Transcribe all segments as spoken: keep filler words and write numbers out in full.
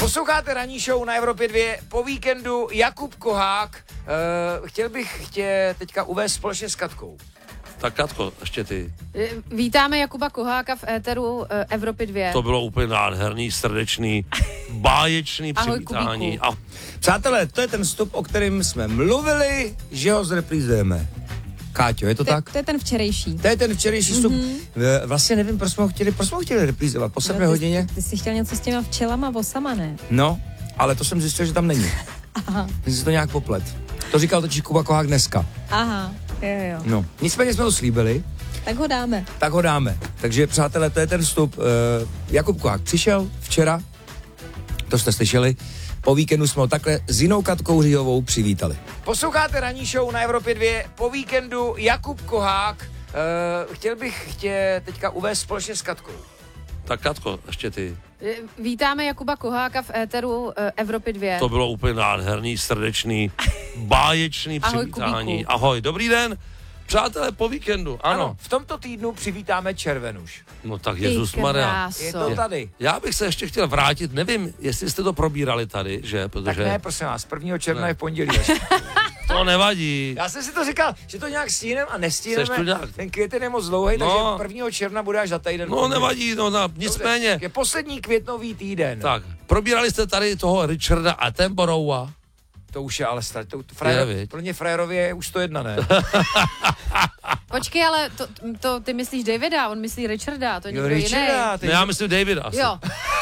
Posloucháte ranní show na Evropě dva po víkendu. Jakub Kohák. Uh, chtěl bych tě teďka uvést společně s Katkou. Tak Katko, ještě ty. Vítáme Jakuba Koháka v éteru uh, Evropy dva. To bylo úplně nádherný, srdečný, báječný Ahoj, přivítání. Kubíku. A Přátelé, to je ten vstup, o kterém jsme mluvili, že ho zreprízujeme. Káťo, je to, to tak? To je ten včerejší. To je ten včerejší vstup. Mm-hmm. Vlastně nevím, proč jsme ho chtěli, proč jsme ho chtěli reprízovat. Po sedmé no, hodině? Ty jsi chtěl něco s těma včelama, vosama, ne? No, ale to jsem zjistil, že tam není. Aha. Jsem si to nějak poplet. To říkal totiž Kuba Kohák dneska. Aha, jo, jo. No, nicméně jsme to slíbili, Tak ho dáme. tak ho dáme. Takže, přátelé, to je ten vstup. Uh, Jakub Kohák přišel včera, to jste slyšeli, po víkendu jsme ho takhle s jinou Katkou Říhovou přivítali. Posloucháte ranní show na Evropě dva po víkendu. Jakub Kohák. Uh, chtěl bych tě teďka uvést společně s Katkou. tak Katko, ještě ty. Vítáme Jakuba Koháka v éteru uh, Evropy dva. To bylo úplně nádherný, srdečný, báječný Ahoj, přivítání. Kubíku. Ahoj, dobrý den. Přátelé, po víkendu, ano. Ano, v tomto týdnu přivítáme Červenuš. No tak Ty Ježusmarja. kráso. Je to tady. Já bych se ještě chtěl vrátit, nevím, jestli jste to probírali tady, že, Tak protože ne, prosím vás, prvního června Ne. je v pondělí. to nevadí. Já jsem si to říkal, že to nějak stíneme a Seš nestíneme. tu nějak. Ten květen je moc dlouhý, No. takže prvního června bude až za týden. No nevadí, no na, nicméně. Je poslední květnový týden. Tak, probírali jste tady toho Richarda Attenborougha. To už je ale stát. To, to Je, frajer, viď? pro ně frajerově je už to jedna, ne? Počkej, ale to, to ty myslíš Davida, on myslí Richarda, to je Jo, někdo jiný. Richarda, ty, Ne, já myslím David asi. Jo,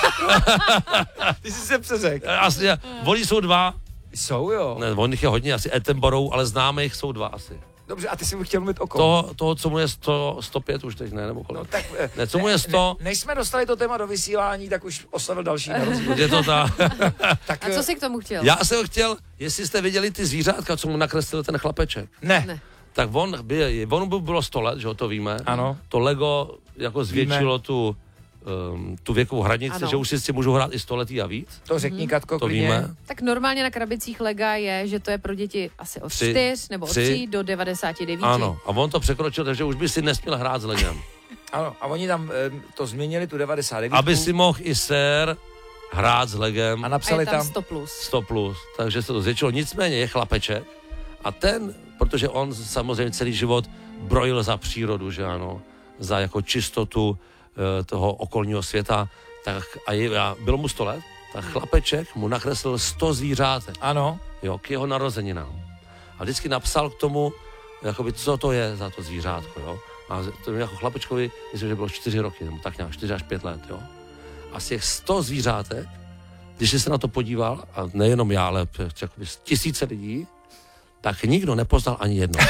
ty jsi se přeřekl. Asi, oni jsou dva, Jsou, jo. ne, on jich je hodně, asi Attenborough, ale známe jich jsou dva asi. Dobře, a ty jsi mu chtěl mluvit o kom? Toho, toho, co mu je sto, sto pět už teď, ne, nebo kolik? No tak... eh, Ne, co mu je sto? Ne, než jsme dostali to téma do vysílání, tak už oslavil další narozeniny. Je to tak. Tak, a co eh, jsi k tomu chtěl? Já jsem chtěl, jestli jste viděli ty zvířátka, co mu nakreslil ten chlapeček. Ne. Ne. Tak on, by, on by bylo sto let, že jo, to víme. Ano. To Lego jako zvětšilo tu, um, tu věkovou hranici, Ano. že už si můžou hrát i stoletý a víc. To řekni, Katko, To klidně. víme. Tak normálně na krabicích Lega je, že to je pro děti asi od Tři. čtyř nebo od Tři. tří do devadesáti devíti. Ano. A on to překročil, takže už by si nesměl hrát s Legem. Ano, a oni tam eh, to změnili, tu devadesát devět. Aby si mohl i sér hrát s Legem A A napsali je tam tam... sto plus. sto plus, takže se to zvětšilo. Nicméně je chlapeček a ten, protože on samozřejmě celý život brojil za přírodu, že ano, za jako čistotu e, toho okolního světa, tak a, je, a bylo mu sto let, tak chlapeček mu nakreslil sto zvířátek, Ano. jo, k jeho narozeninám. A vždycky napsal k tomu, jakoby, co to je za to zvířátko, jo. A to jako chlapečkovi, myslím, že bylo čtyři roky, nebo tak nějak čtyři až pět let, jo. A z těch sto zvířátek, když jsi se na to podíval, a nejenom já, ale jakoby tisíce lidí, tak nikdo nepoznal ani jedno.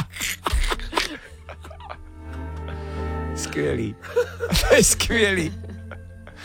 Skvělý. To je skvělý.